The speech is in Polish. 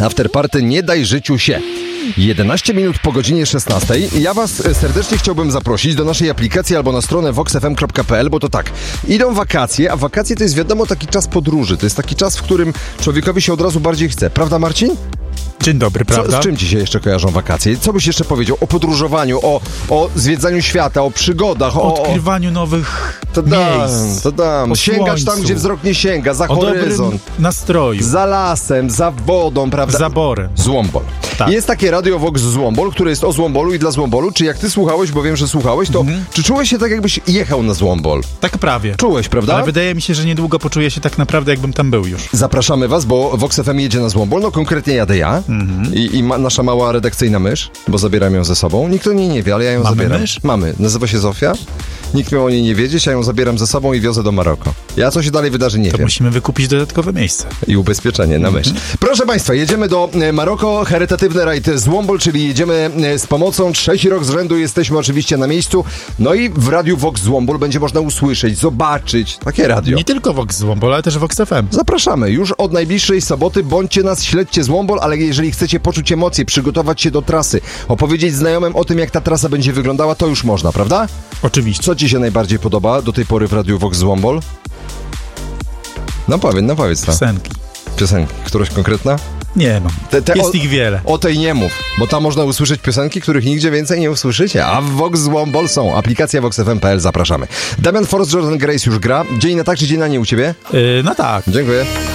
Afterparty Nie daj życiu się. 11 minut po godzinie 16. Ja was serdecznie chciałbym zaprosić do naszej aplikacji albo na stronę voxfm.pl, bo to tak, idą wakacje, a wakacje to jest wiadomo taki czas podróży. To jest taki czas, w którym człowiekowi się od razu bardziej chce. Prawda, Marcin? Dzień dobry, prawda? Z czym ci się jeszcze kojarzą wakacje? Co byś jeszcze powiedział o podróżowaniu, o zwiedzaniu świata, o przygodach, o odkrywaniu nowych miejsc. To dam. Sięgasz tam, gdzie wzrok nie sięga, za horyzont. Nastroju. Za lasem, za wodą, prawda? Zaborem. Złombol. Tak. Jest takie Radio Vox Złombol, które jest o Złombolu i dla Złombolu. Czy jak ty słuchałeś, bo wiem, że słuchałeś, to czy czułeś się tak, jakbyś jechał na Złombol? Tak prawie. Czułeś, prawda? Ale wydaje mi się, że niedługo poczuję się tak naprawdę, jakbym tam był już. Zapraszamy was, bo Vox FM jedzie na Złombol, no konkretnie jadę ja i nasza mała redakcyjna mysz, bo zabieram ją ze sobą. Nikt o niej nie wie, ale ja ją zabieram. Mysz? Mamy. Nazywa się Zofia. Nikt miał o niej nie wiedzieć, ja ją zabieram ze sobą i wiozę do Maroko. Ja co się dalej wydarzy, nie wiem. Musimy wykupić dodatkowe miejsce. I ubezpieczenie na mysz. Proszę państwa, jedziemy do Maroko, charytatywny rajd Złombol, czyli jedziemy z pomocą. 3. rok z rzędu jesteśmy oczywiście na miejscu. No i w Radiu Vox Złombol będzie można usłyszeć, zobaczyć takie radio. Nie tylko Vox Złombol, ale też Vox FM. Zapraszamy. Już od najbliższej soboty bądźcie nas, śledźcie Złombol, ale jeżeli chcecie poczuć emocje, przygotować się do trasy, opowiedzieć znajomym o tym, jak ta trasa będzie wyglądała, to już można, prawda? Oczywiście. Co ci się najbardziej podoba do tej pory w Radiu Vox Złombol? No powiedz to. Piosenki. Któraś konkretna? Nie mam. Jest ich wiele. O tej nie mów, bo tam można usłyszeć piosenki, których nigdzie więcej nie usłyszycie, a w Vox Złombol są. Aplikacja voxfm.pl, zapraszamy. Damian Forst, Jordan Grace już gra. Dzień na tak czy dzień na nie u ciebie? No tak. Dziękuję.